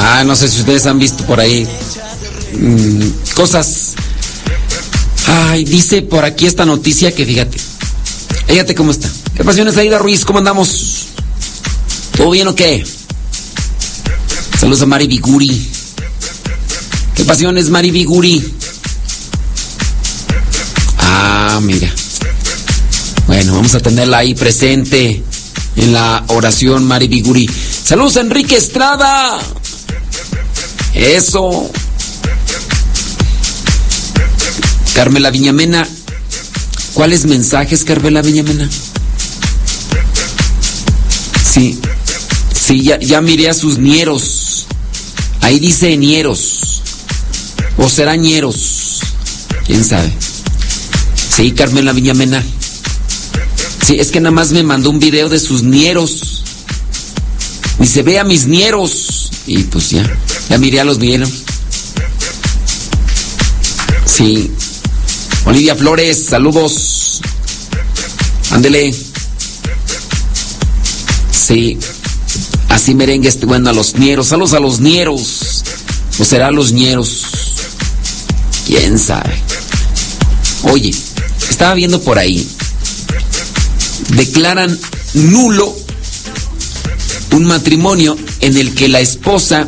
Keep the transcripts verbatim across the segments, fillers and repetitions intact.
Ah, no sé si ustedes han visto por ahí mmm, cosas. Ay, dice por aquí esta noticia que fíjate. Fíjate cómo está. ¿Qué pasiones, Aida Ruiz? ¿Cómo andamos? ¿Todo bien o qué? Saludos a Mari Biguri. ¿Qué pasiones, Mari Biguri? Ah, mira. Bueno, vamos a tenerla ahí presente en la oración, Mari Biguri. Saludos a Enrique Estrada. Eso. Carmela Viñamena. ¿Cuáles mensajes, Carmela Viñamena? Sí. Sí, ya, ya miré a sus ñeros. Ahí dice ñeros. ¿O será ñeros? ¿Quién sabe? Sí, Carmela Viñamena. Sí, es que nada más me mandó un video de sus ñeros. Dice, ve a mis ñeros. Y pues ya, ya miré a los ñeros. Sí. Olivia Flores, saludos. Ándele. Sí. Así merengue este bueno a los ñeros. Saludos a los ñeros. ¿O será a los ñeros? ¿Quién sabe? Oye, estaba viendo por ahí. Declaran nulo un matrimonio en el que la esposa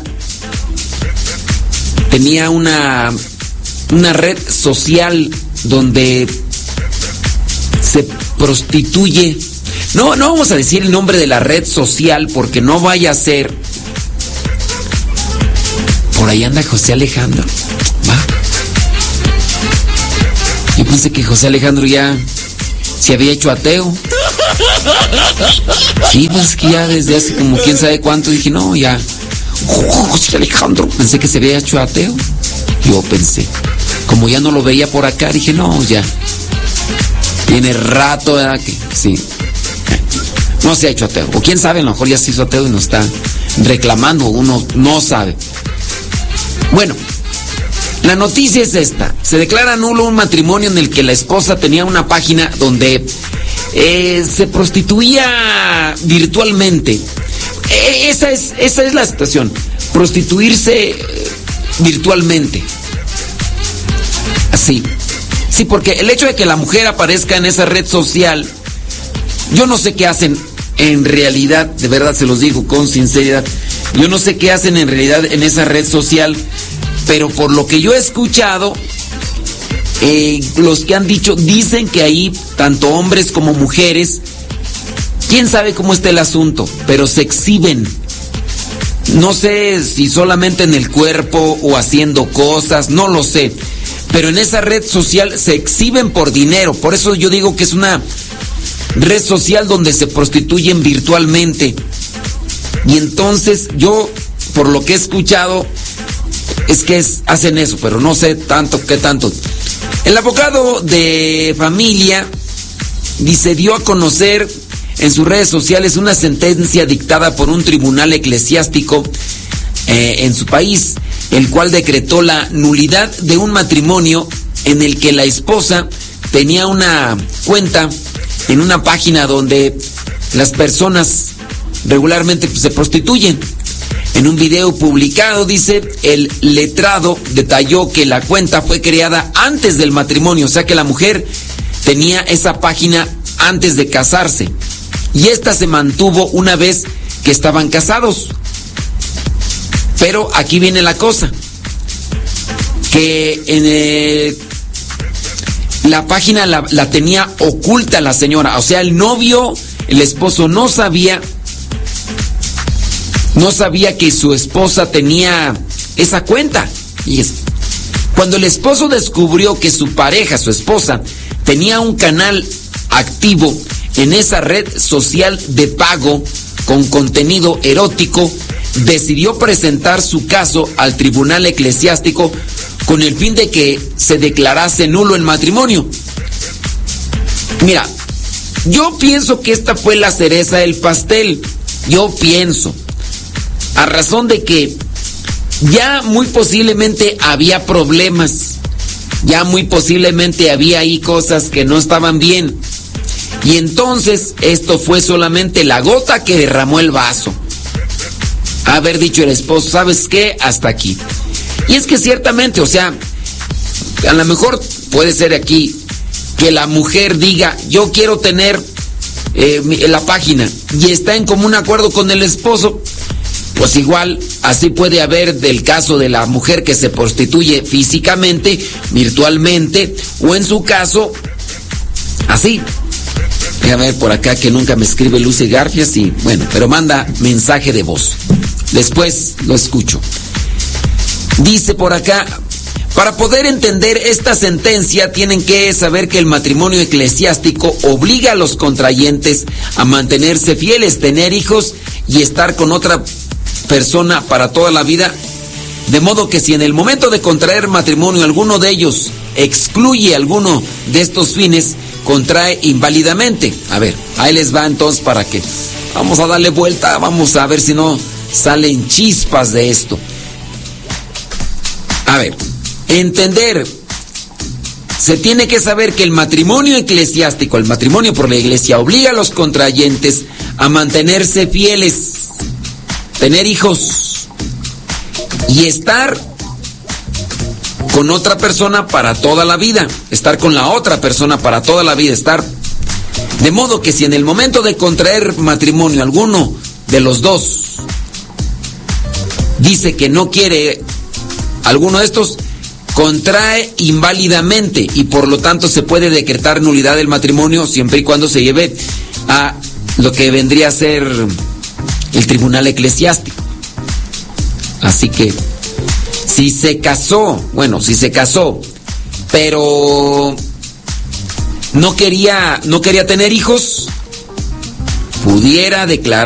tenía una, una red social donde se prostituye. No, no vamos a decir el nombre de la red social porque no vaya a ser. Por ahí anda José Alejandro. ¿Va? Yo pensé que José Alejandro ya se había hecho ateo. Sí, pues que ya desde hace como quién sabe cuánto dije, no, ya. Oh, José Alejandro, pensé que se había hecho ateo. Yo pensé. Como ya no lo veía por acá, dije, no, ya. Tiene rato, ¿verdad? Que sí. No se ha hecho ateo. O quién sabe, a lo mejor ya se hizo ateo y nos está reclamando. Uno no sabe. Bueno, la noticia es esta. Se declara nulo un matrimonio en el que la esposa tenía una página donde eh, se prostituía virtualmente. Eh, esa es, esa es la situación. Prostituirse eh, virtualmente. Así. Sí, porque el hecho de que la mujer aparezca en esa red social, yo no sé qué hacen en realidad, de verdad se los digo con sinceridad, yo no sé qué hacen en realidad en esa red social, pero por lo que yo he escuchado, eh, los que han dicho, dicen que ahí tanto hombres como mujeres, quién sabe cómo está el asunto, pero se exhiben. No sé si solamente en el cuerpo o haciendo cosas, no lo sé, pero en esa red social se exhiben por dinero. Por eso yo digo que es una red social donde se prostituyen virtualmente. Y entonces yo, por lo que he escuchado, es que es, hacen eso, pero no sé tanto qué tanto. El abogado de familia dice, dio a conocer en sus redes sociales una sentencia dictada por un tribunal eclesiástico eh, en su país, el cual decretó la nulidad de un matrimonio en el que la esposa tenía una cuenta en una página donde las personas regularmente pues, se prostituyen. En un video publicado, dice, el letrado detalló que la cuenta fue creada antes del matrimonio, o sea que la mujer tenía esa página antes de casarse. Y esta se mantuvo una vez que estaban casados. Pero aquí viene la cosa, que en eh, la página la, la tenía oculta la señora, o sea, el novio, el esposo no sabía, no sabía que su esposa tenía esa cuenta. Y es, cuando el esposo descubrió que su pareja, su esposa, tenía un canal activo en esa red social de pago con contenido erótico, decidió presentar su caso al tribunal eclesiástico con el fin de que se declarase nulo el matrimonio. Mira, yo pienso que esta fue la cereza del pastel. Yo pienso, a razón de que ya muy posiblemente había problemas, ya muy posiblemente había ahí cosas que no estaban bien. Y entonces esto fue solamente la gota que derramó el vaso. haber dicho el esposo, ¿sabes qué? Hasta aquí. Y es que ciertamente, o sea, a lo mejor puede ser aquí que la mujer diga, yo quiero tener eh, la página, y está en común acuerdo con el esposo. Pues igual, así puede haber del caso de la mujer que se prostituye físicamente, virtualmente, o en su caso, así. Déjame ver por acá que nunca me escribe Lucy García, sí, bueno, pero manda mensaje de voz. Después lo escucho. Dice por acá, para poder entender esta sentencia tienen que saber que el matrimonio eclesiástico obliga a los contrayentes a mantenerse fieles, tener hijos y estar con otra persona para toda la vida, de modo que si en el momento de contraer matrimonio alguno de ellos excluye alguno de estos fines, contrae inválidamente. A ver, ahí les va entonces para que vamos a darle vuelta, vamos a ver si no salen chispas de esto. A ver, entender, se tiene que saber que el matrimonio eclesiástico, el matrimonio por la iglesia, obliga a los contrayentes a mantenerse fieles, tener hijos y estar con otra persona para toda la vida, estar con la otra persona para toda la vida, estar de modo que si en el momento de contraer matrimonio alguno de los dos dice que no quiere alguno de estos, contrae inválidamente y por lo tanto se puede decretar nulidad del matrimonio siempre y cuando se lleve a lo que vendría a ser el tribunal eclesiástico. Así que si se casó, bueno, si se casó, pero no quería, no quería tener hijos, pudiera declarar